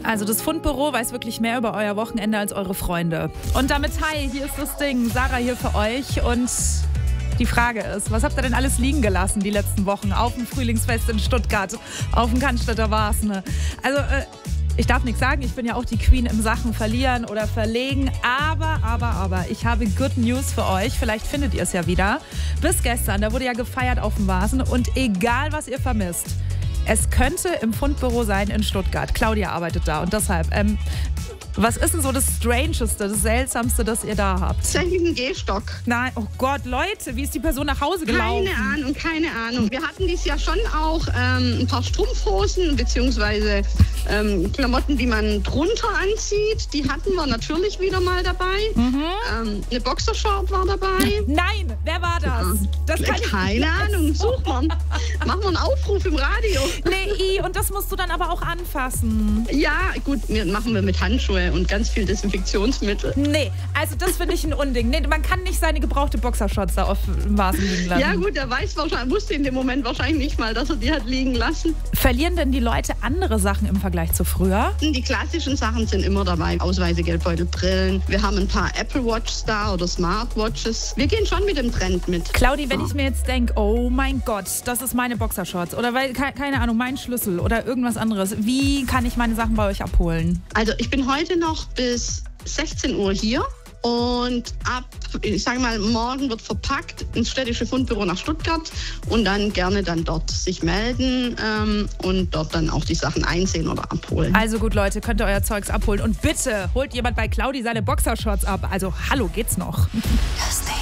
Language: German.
Also das Fundbüro weiß wirklich mehr über euer Wochenende als eure Freunde. Und damit, hi, hier ist das Ding. Sarah hier für euch. Und die Frage ist, was habt ihr denn alles liegen gelassen die letzten Wochen auf dem Frühlingsfest in Stuttgart, auf dem Cannstatter Wasne? Also, ich darf nichts sagen, ich bin ja auch die Queen im Sachen verlieren oder verlegen. Aber, ich habe Good News für euch. Vielleicht findet ihr es ja wieder. Bis gestern, da wurde ja gefeiert auf dem Vasen. Und egal, was ihr vermisst, es könnte im Fundbüro sein in Stuttgart. Claudia arbeitet da und deshalb, was ist denn so das Strangeste, das Seltsamste, das ihr da habt? Tatsächlich ein Gehstock. Nein, oh Gott, Leute, wie ist die Person nach Hause gelaufen? Keine Ahnung. Wir hatten dieses Jahr schon auch ein paar Strumpfhosen bzw. Klamotten, die man drunter anzieht. Die hatten wir natürlich wieder mal dabei. Eine Boxershort war dabei. Nein, wer war das? Das kann keine Ahnung, such mal. Machen wir einen Aufruf im Radio. Nee, und das musst du dann aber auch anfassen. Ja, gut, machen wir mit Handschuhe und ganz viel Desinfektionsmittel. Nee, also das finde ich ein Unding. Nee, man kann nicht seine gebrauchte Boxershorts da auf dem Vasen liegen lassen. Ja gut, der wusste in dem Moment wahrscheinlich nicht mal, dass er die hat liegen lassen. Verlieren denn die Leute andere Sachen im Vergleich zu früher? Die klassischen Sachen sind immer dabei. Ausweise, Geldbeutel, Brillen. Wir haben ein paar Apple Watches da oder Smartwatches. Wir gehen schon mit dem Trend mit. Claudi, wenn ich mir jetzt denke, oh mein Gott, das ist meine Boxershorts oder keine Ahnung, mein Schlüssel oder irgendwas anderes. Wie kann ich meine Sachen bei euch abholen? Also ich bin heute noch bis 16 Uhr hier und ich sage mal, morgen wird verpackt ins städtische Fundbüro nach Stuttgart und dann gerne dann dort sich melden und dort dann auch die Sachen einsehen oder abholen. Also gut, Leute, könnt ihr euer Zeugs abholen und bitte holt jemand bei Claudi seine Boxershorts ab. Also hallo, geht's noch? Das Ding.